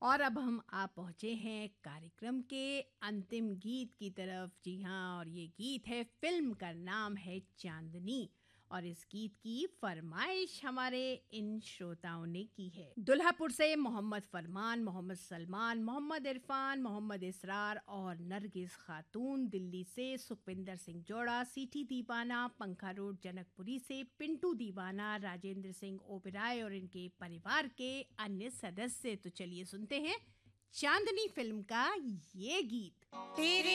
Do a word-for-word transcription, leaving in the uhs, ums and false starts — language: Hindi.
और अब हम आ पहुंचे हैं कार्यक्रम के अंतिम गीत की तरफ। जी हाँ, और ये गीत है, फिल्म का नाम है चांदनी, और इस गीत की फरमाइश हमारे इन श्रोताओं ने की है। दुल्हापुर से मोहम्मद फरमान, मोहम्मद सलमान, मोहम्मद इरफान, मोहम्मद इसरार और नरगिस खातून। दिल्ली से सुखविंदर सिंह जोड़ा, सीटी दीवाना, पंखा रोड जनकपुरी से पिंटू दीवाना, राजेंद्र सिंह ओबराय और इनके परिवार के अन्य सदस्य। तो चलिए सुनते हैं चांदनी फिल्म का ये गीत। तेरे